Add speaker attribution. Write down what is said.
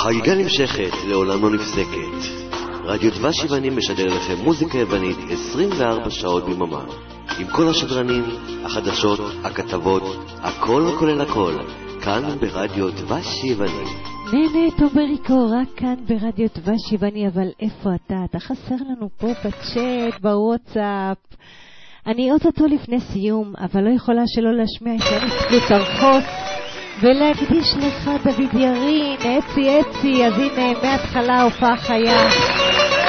Speaker 1: החגיגה נמשכת, לעולם לא נפסקת. רדיו דבש יוונים משדר לכם מוזיקה יוונית 24 שעות ביממה. עם כל השדרנים, החדשות, הכתבות, הכל כולל הכל. כאן ברדיו דבש יוונים.
Speaker 2: נהנה טובריקו, רק כאן ברדיו דבש יווני, אבל איפה אתה? אתה חסר לנו פה בצ'אט, בוואטסאפ. אני אוטוטו לפני סיום, אבל לא יכולה שלא להשמיע את יאניס פלוס ארחוס ולהקדיש לך דוד ירין, אצי אצי. אז הנה מההתחלה הופעה חיה.